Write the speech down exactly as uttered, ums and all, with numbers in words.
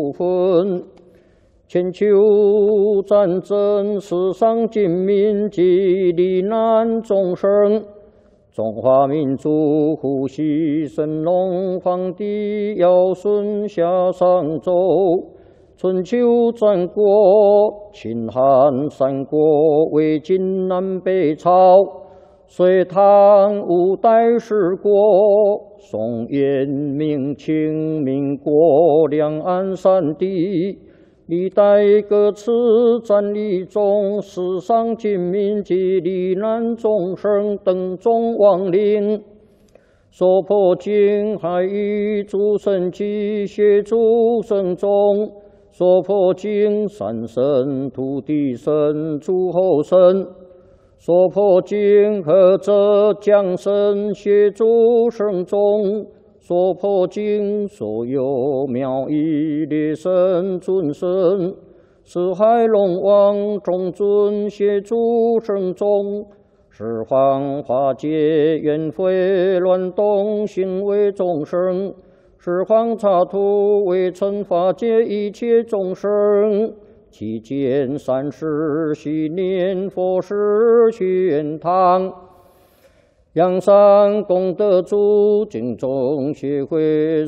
分。千秋战争，世上尽民及罹难众生。中华民族呼吸神龙皇帝尧舜夏商周。春秋战国，秦汉三国，魏晋南北朝。隋唐五代十国，宋元明清民国，两岸三地，历代各次战役中，世上尽民及罹难众生等众亡灵，所破经海域诸神及协诸神众，所破经山神、土地神、诸候神。所破经何者降神协诸圣众，所破经所有妙义列神尊神，四海龙王众尊协诸圣众，十方化解冤悔乱动行为众生，十方刹土为惩罚界一切众生。期间三世系念佛事宣堂，阳山功德主敬众协会